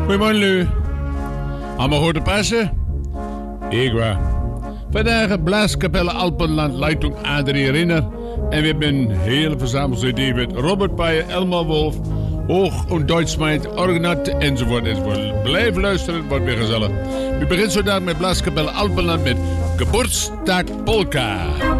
Goedemorgen, Lu. Allemaal goed te passen? Ik wel. Vandaag Blaaskapelle Alpenland Leitung Adrie Rinner. En we hebben een hele verzamelcd met Robert Peijer, Elmar Wolf, Hoog en Deutschmeid, Orgnat enzovoort enzovoort. Blijf luisteren, het wordt weer gezellig. We beginnen zo dadelijk met Blaaskapelle Alpenland met Geburtstag Polka.